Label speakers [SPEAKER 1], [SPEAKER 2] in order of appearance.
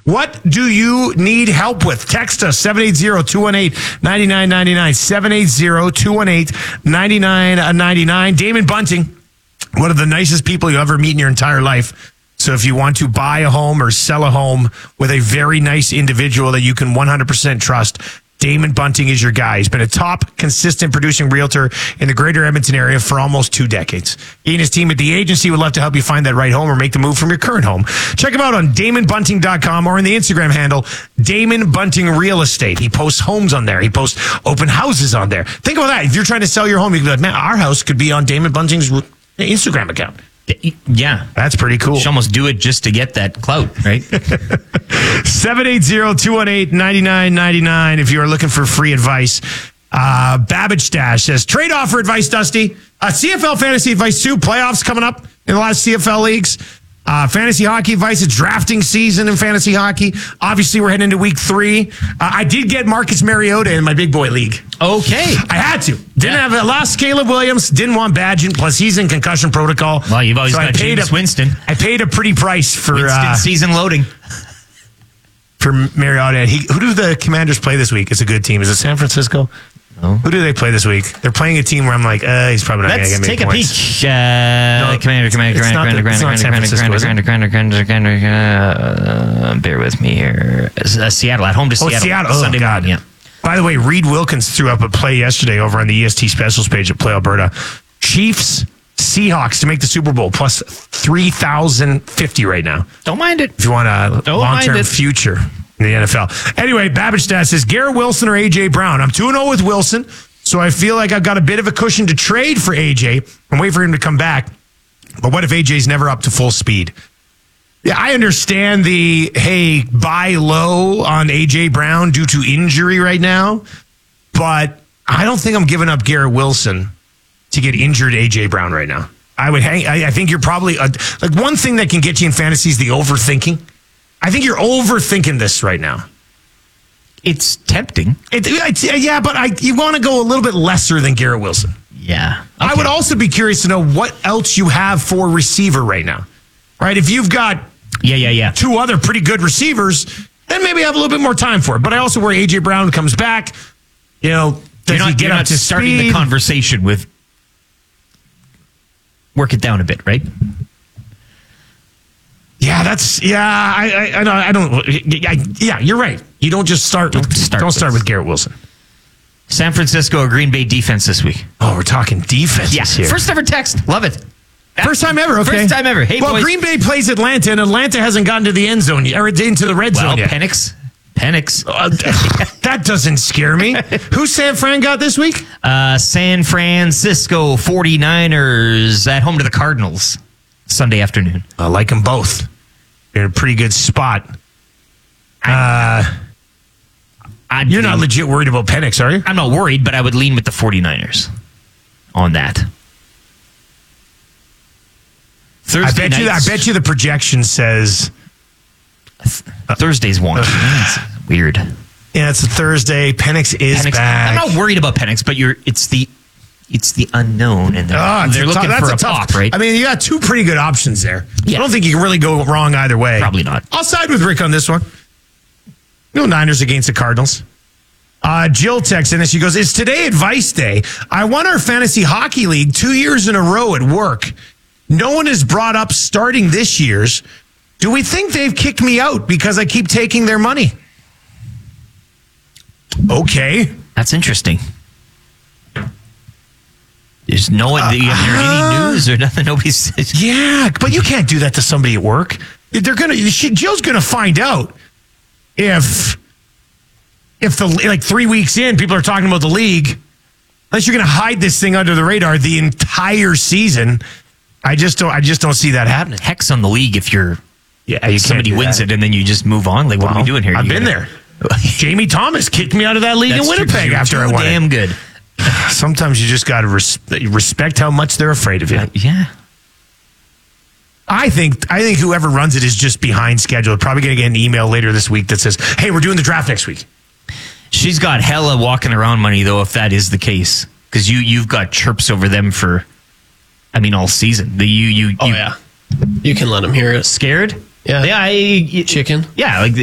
[SPEAKER 1] What do you need help with? Text us 780-218-9999. 780-218-9999. Damon Bunting, one of the nicest people you ever meet in your entire life. So if you want to buy a home or sell a home with a very nice individual that you can 100% trust, Damon Bunting is your guy. He's been a top, consistent producing realtor in the greater Edmonton area for almost 2 decades. He and his team at the agency would love to help you find that right home or make the move from your current home. Check him out on DamonBunting.com or in the Instagram handle, Damon Bunting Real Estate. He posts homes on there. He posts open houses on there. Think about that. If you're trying to sell your home, you can be like, man, our house could be on Damon Bunting's Instagram account.
[SPEAKER 2] Yeah.
[SPEAKER 1] That's pretty cool.
[SPEAKER 2] You should almost do it just to get that clout, right?
[SPEAKER 1] 780-218-9999 if you are looking for free advice. Babbage Dash says, trade offer advice, Dusty. CFL fantasy advice too. Playoffs coming up in a lot of CFL leagues. Fantasy hockey advice. It's drafting season in fantasy hockey. Obviously, we're heading into week 3. I did get Marcus Mariota in my big boy league.
[SPEAKER 2] Okay.
[SPEAKER 1] I had to. Lost Caleb Williams. Didn't want Badgett. Plus, he's in concussion protocol.
[SPEAKER 2] Well, you've always got Jameis Winston.
[SPEAKER 1] I paid a pretty price for
[SPEAKER 2] Winston season loading.
[SPEAKER 1] For Mariota. Who do the Commanders play this week? It's a good team. Is it San Francisco?
[SPEAKER 2] No.
[SPEAKER 1] Who do they play this week? They're playing a team where I'm like, he's probably not going to get many points.
[SPEAKER 2] Let's take a peek. Commander. Bear with me here. Seattle, at home to Seattle.
[SPEAKER 1] Seattle. Oh,
[SPEAKER 2] Sunday
[SPEAKER 1] God.
[SPEAKER 2] morning, yeah.
[SPEAKER 1] By the way, Reed Wilkins threw up a play yesterday over on the EST specials page at Play Alberta. Chiefs, Seahawks to make the Super Bowl, plus 3,050 right now.
[SPEAKER 2] Don't mind it.
[SPEAKER 1] If you want a long-term future in the NFL. Anyway, Babbage Stat says, Garrett Wilson or A.J. Brown. I'm 2-0 with Wilson, so I feel like I've got a bit of a cushion to trade for A.J. and wait for him to come back. But what if A.J.'s never up to full speed? Yeah, I understand buy low on A.J. Brown due to injury right now, but I don't think I'm giving up Garrett Wilson to get injured A.J. Brown right now. I think you're probably, one thing that can get you in fantasy is the overthinking. I think you're overthinking this right now.
[SPEAKER 2] It's tempting.
[SPEAKER 1] But you want to go a little bit lesser than Garrett Wilson.
[SPEAKER 2] Yeah. Okay.
[SPEAKER 1] I would also be curious to know what else you have for receiver right now. Right? If you've got 2 other pretty good receivers, then maybe have a little bit more time for it. But I also worry A.J. Brown comes back. Does he get up to
[SPEAKER 2] starting
[SPEAKER 1] speed?
[SPEAKER 2] The conversation with work it down a bit, right?
[SPEAKER 1] Yeah, you're right. You don't just start with Garrett Wilson.
[SPEAKER 2] San Francisco or Green Bay defense this week.
[SPEAKER 1] Oh, we're talking defense here.
[SPEAKER 2] First ever text. Love it.
[SPEAKER 1] First time ever, okay.
[SPEAKER 2] First time ever. Hey,
[SPEAKER 1] well,
[SPEAKER 2] boys.
[SPEAKER 1] Green Bay plays Atlanta, and Atlanta hasn't gotten to the end zone yet, or into the red zone yet.
[SPEAKER 2] Penix.
[SPEAKER 1] That doesn't scare me. Who's San Fran got this week?
[SPEAKER 2] San Francisco 49ers at home to the Cardinals Sunday afternoon.
[SPEAKER 1] I like them both. They're in a pretty good spot. You're not legit worried about Penix, are you?
[SPEAKER 2] I'm not worried, but I would lean with the 49ers on that.
[SPEAKER 1] I bet you the projection says
[SPEAKER 2] Thursday's wonky. It's weird.
[SPEAKER 1] Yeah, it's a Thursday. Penix is back.
[SPEAKER 2] I'm not worried about Penix, but it's the unknown, and they're looking for a pop, right?
[SPEAKER 1] I mean, you got 2 pretty good options there.
[SPEAKER 2] Yeah.
[SPEAKER 1] I don't think you can really go wrong either way.
[SPEAKER 2] Probably not.
[SPEAKER 1] I'll side with Rick on this one. Niners against the Cardinals. Jill texts in and she goes, "It's today advice day. I won our fantasy hockey league 2 years in a row at work. No one has brought up starting this year's. Do we think they've kicked me out because I keep taking their money?" Okay.
[SPEAKER 2] That's interesting. There's no one. You haven't heard any news or nothing. Nobody's.
[SPEAKER 1] Yeah, but you can't do that to somebody at work. Jill's gonna find out if 3 weeks in people are talking about the league. Unless you're gonna hide this thing under the radar the entire season, I just don't see that happening.
[SPEAKER 2] Hex on the league if somebody wins it and then you just move on. Like, what are we doing here?
[SPEAKER 1] I've been there. Jamie Thomas kicked me out of that league in Winnipeg after I won.
[SPEAKER 2] Damn good.
[SPEAKER 1] Sometimes you just got to respect how much they're afraid of you.
[SPEAKER 2] Yeah.
[SPEAKER 1] I think whoever runs it is just behind schedule. Probably going to get an email later this week that says, "Hey, we're doing the draft next week."
[SPEAKER 2] She's got hella walking around money though, if that is the case, because you've got chirps over them for, all season.
[SPEAKER 3] You can let them hear it.
[SPEAKER 2] Scared?
[SPEAKER 3] Yeah.
[SPEAKER 2] Yeah.
[SPEAKER 3] Chicken.
[SPEAKER 2] Yeah. Like